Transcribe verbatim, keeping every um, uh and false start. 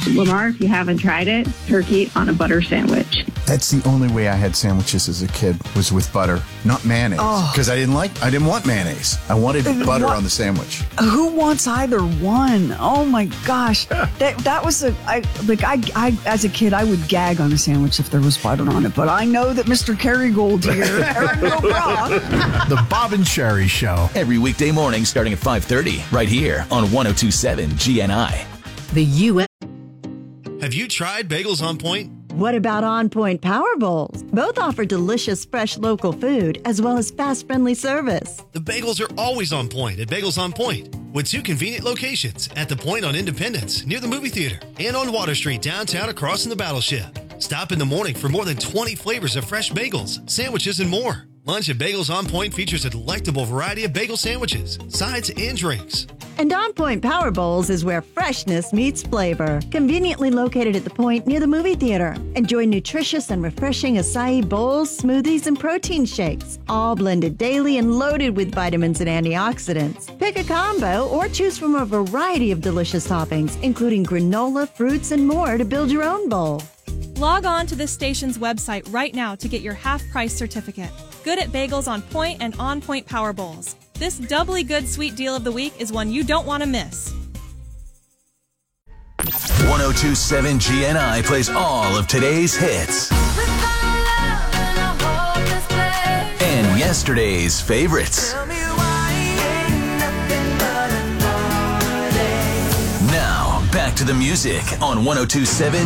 Lamar, if you haven't tried it, turkey on a butter sandwich. That's the only way I had sandwiches as a kid was with butter, not mayonnaise. Because Oh. I didn't like, I didn't want mayonnaise. I wanted Uh, butter what- on the sandwich. Who wants either one? Oh my gosh, that that was a I like I I as a kid I would gag on a sandwich if there was butter on it. But I know that Mister Kerrygold here, Aaron Gilbra. The Bob and Sherry Show. Every weekday morning starting at five thirty, right here on one oh two point seven G N I. The U S Have you tried Bagels on Point? What about On Point Power Bowls? Both offer delicious, fresh local food as well as fast, friendly service. The bagels are always on point at Bagels on Point, with two convenient locations at the Point on Independence near the movie theater and on Water Street downtown across from the Battleship. Stop in the morning for more than twenty flavors of fresh bagels, sandwiches, and more. Lunch at Bagels on Point features a delectable variety of bagel sandwiches, sides, and drinks. And On Point Power Bowls is where freshness meets flavor. Conveniently located at the Point near the movie theater. Enjoy nutritious and refreshing acai bowls, smoothies, and protein shakes, all blended daily and loaded with vitamins and antioxidants. Pick a combo or choose from a variety of delicious toppings, including granola, fruits, and more to build your own bowl. Log on to this station's website right now to get your half-price certificate. Good at Bagels on Point and On Point Power Bowls. This doubly good sweet deal of the week is one you don't want to miss. one oh two point seven G N I plays all of today's hits and yesterday's favorites. Now, back to the music on one oh two point seven